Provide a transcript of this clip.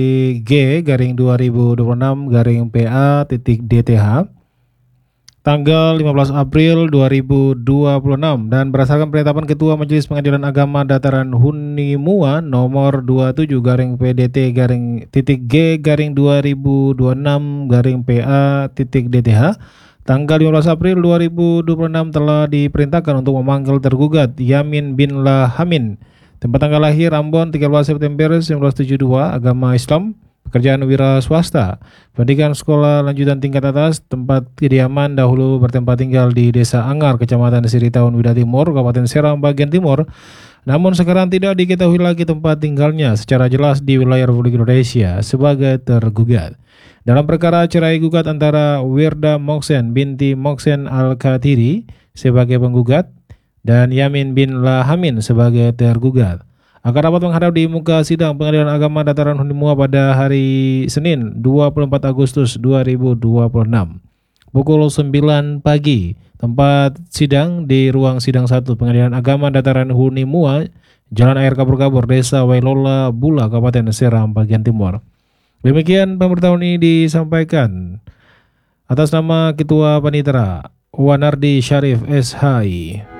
G garing 2026 garing PA titik DTH tanggal 15 April 2026 dan berdasarkan penetapan Ketua Majelis Pengadilan Agama Dataran Hunimua nomor 27 garing PDT garing titik G garing 2026 garing PA titik DTH tanggal 15 April 2026 telah diperintahkan untuk memanggil tergugat Yamin bin Lahamin, tempat tanggal lahir Ambon 13 September 1972, agama Islam, pekerjaan wira swasta, pendidikan sekolah lanjutan tingkat atas, tempat kediaman dahulu bertempat tinggal di Desa Angar, Kecamatan Siritaun, Wida Timur, Kabupaten Serang bagian timur, namun sekarang tidak diketahui lagi tempat tinggalnya secara jelas di wilayah Republik Indonesia sebagai tergugat. Dalam perkara cerai gugat antara Wirda Moksen binti Moksen Al-Khatiri sebagai penggugat dan Yamin bin Lahamin sebagai tergugat, akan dapat menghadap di muka sidang Pengadilan Agama Dataran Hunimua pada hari Senin 24 Agustus 2026 pukul 9 pagi. Tempat sidang di ruang sidang 1 Pengadilan Agama Dataran Hunimua, Jalan Air Kabur-Kabur, Desa Wailola Bula, Kabupaten Serang bagian timur. Demikian pemberitahuan ini disampaikan atas nama Ketua Panitera Wanardi Syarif SHI.